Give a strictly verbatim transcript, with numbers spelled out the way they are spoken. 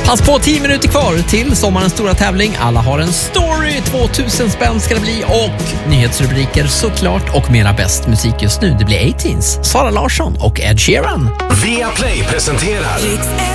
Pass på, tio minuter kvar till sommarens stora tävling. Alla har en story. tvåtusen spänn ska det bli och nyhetsrubriker såklart och mera bäst musik just nu. Det blir arton's, Sara Larsson och Ed Sheeran. Viaplay presenterar